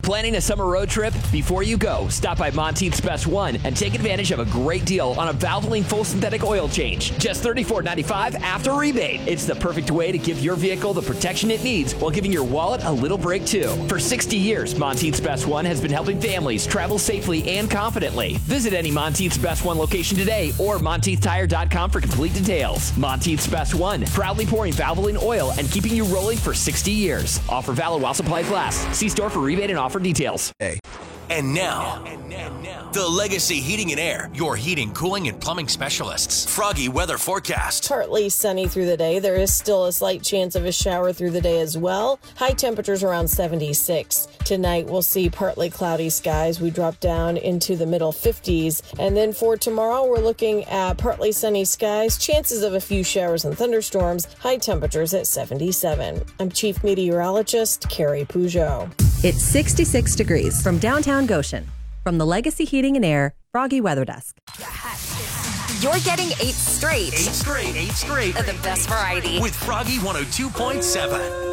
Planning a summer road trip? Before you go, stop by Monteith's Best One and take advantage of a great deal on a Valvoline full synthetic oil change. Just $34.95 after rebate. It's the perfect way to give your vehicle the protection it needs while giving your wallet a little break too. For 60 years, Monteith's Best One has been helping families travel safely and confidently. Visit any Monteith's Best One location today or MonteithTire.com for complete details. Monteith's Best One, proudly pouring Valvoline oil and keeping you rolling for 60 years. Offer valid while supplies last. See store for rebate and offer details. Hey. And now, the Legacy Heating and Air, your heating, cooling, and plumbing specialists. Froggy weather forecast. Partly sunny through the day. There is still a slight chance of a shower through the day as well. High temperatures around 76. Tonight, we'll see partly cloudy skies. We drop down into the middle 50s. And then for tomorrow, we're looking at partly sunny skies, chances of a few showers and thunderstorms, high temperatures at 77. I'm Chief Meteorologist Carrie Peugeot. It's 66 degrees from downtown Goshen. From the Legacy Heating and Air Froggy Weather Desk. You're getting 8 straight. 8 straight. Of the best variety. With Froggy 102.7.